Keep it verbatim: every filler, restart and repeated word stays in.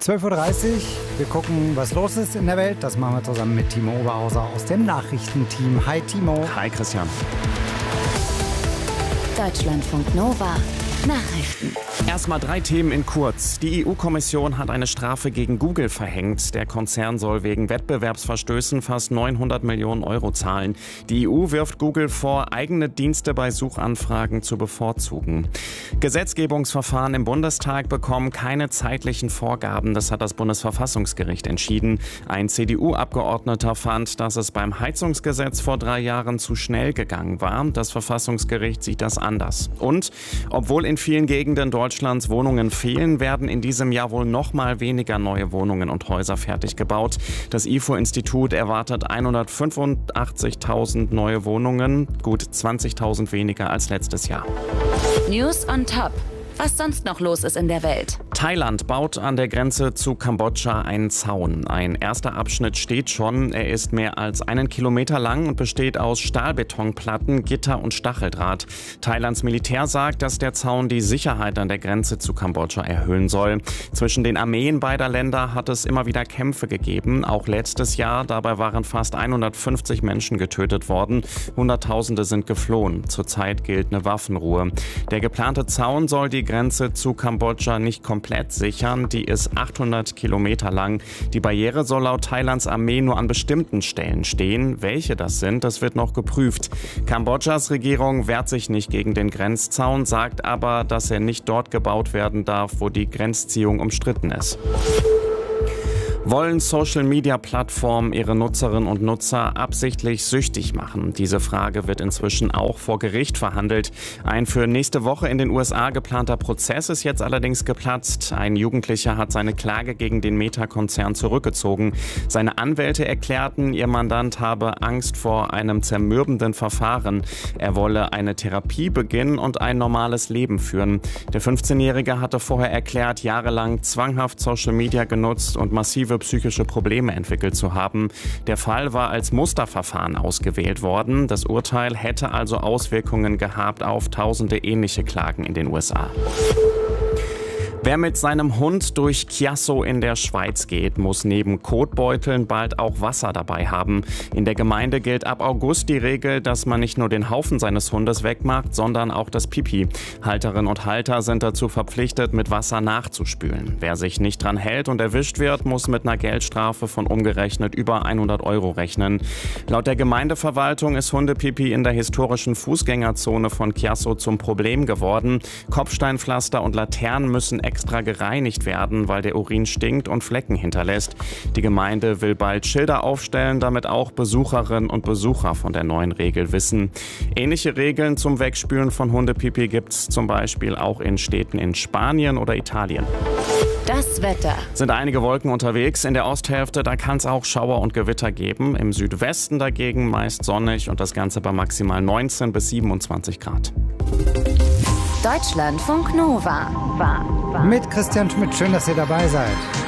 zwölf Uhr dreißig, wir gucken, was los ist in der Welt. Das machen wir zusammen mit Timo Oberhauser aus dem Nachrichtenteam. Hi Timo. Hi Christian. Deutschlandfunk Nova. Nachrichten. Erstmal drei Themen in kurz. Die E U-Kommission hat eine Strafe gegen Google verhängt. Der Konzern soll wegen Wettbewerbsverstößen fast neunhundert Millionen Euro zahlen. Die E U wirft Google vor, eigene Dienste bei Suchanfragen zu bevorzugen. Gesetzgebungsverfahren im Bundestag bekommen keine zeitlichen Vorgaben. Das hat das Bundesverfassungsgericht entschieden. Ein C D U-Abgeordneter fand, dass es beim Heizungsgesetz vor drei Jahren zu schnell gegangen war. Das Verfassungsgericht sieht das anders. Und obwohl in vielen Gegenden Deutschlands Wohnungen fehlen, werden in diesem Jahr wohl noch mal weniger neue Wohnungen und Häuser fertig gebaut. Das I F O-Institut erwartet hundertfünfundachtzigtausend neue Wohnungen, gut zwanzigtausend weniger als letztes Jahr. News on Top. Was sonst noch los ist in der Welt. Thailand baut an der Grenze zu Kambodscha einen Zaun. Ein erster Abschnitt steht schon. Er ist mehr als einen Kilometer lang und besteht aus Stahlbetonplatten, Gitter und Stacheldraht. Thailands Militär sagt, dass der Zaun die Sicherheit an der Grenze zu Kambodscha erhöhen soll. Zwischen den Armeen beider Länder hat es immer wieder Kämpfe gegeben. Auch letztes Jahr. Dabei waren fast hundertfünfzig Menschen getötet worden. Hunderttausende sind geflohen. Zurzeit gilt eine Waffenruhe. Der geplante Zaun soll die Grenze zu Kambodscha nicht komplett sichern. Die ist achthundert Kilometer lang. Die Barriere soll laut Thailands Armee nur an bestimmten Stellen stehen. Welche das sind, das wird noch geprüft. Kambodschas Regierung wehrt sich nicht gegen den Grenzzaun, sagt aber, dass er nicht dort gebaut werden darf, wo die Grenzziehung umstritten ist. Wollen Social-Media-Plattformen ihre Nutzerinnen und Nutzer absichtlich süchtig machen? Diese Frage wird inzwischen auch vor Gericht verhandelt. Ein für nächste Woche in den U S A geplanter Prozess ist jetzt allerdings geplatzt. Ein Jugendlicher hat seine Klage gegen den Meta-Konzern zurückgezogen. Seine Anwälte erklärten, ihr Mandant habe Angst vor einem zermürbenden Verfahren. Er wolle eine Therapie beginnen und ein normales Leben führen. Der fünfzehnjährige hatte vorher erklärt, jahrelang zwanghaft Social-Media genutzt und massive psychische Probleme entwickelt zu haben. Der Fall war als Musterverfahren ausgewählt worden. Das Urteil hätte also Auswirkungen gehabt auf tausende ähnliche Klagen in den U S A. Wer mit seinem Hund durch Chiasso in der Schweiz geht, muss neben Kotbeuteln bald auch Wasser dabei haben. In der Gemeinde gilt ab August die Regel, dass man nicht nur den Haufen seines Hundes wegmacht, sondern auch das Pipi. Halterinnen und Halter sind dazu verpflichtet, mit Wasser nachzuspülen. Wer sich nicht dran hält und erwischt wird, muss mit einer Geldstrafe von umgerechnet über hundert Euro rechnen. Laut der Gemeindeverwaltung ist Hundepipi in der historischen Fußgängerzone von Chiasso zum Problem geworden. Kopfsteinpflaster und Laternen müssen extra gereinigt werden, weil der Urin stinkt und Flecken hinterlässt. Die Gemeinde will bald Schilder aufstellen, damit auch Besucherinnen und Besucher von der neuen Regel wissen. Ähnliche Regeln zum Wegspülen von Hundepipi gibt es zum Beispiel auch in Städten in Spanien oder Italien. Das Wetter. Sind einige Wolken unterwegs. In der Osthälfte, da kann es auch Schauer und Gewitter geben. Im Südwesten dagegen meist sonnig und das Ganze bei maximal neunzehn bis siebenundzwanzig Grad. Deutschlandfunk Nova. Mit Christian Schmidt. Schön, dass ihr dabei seid.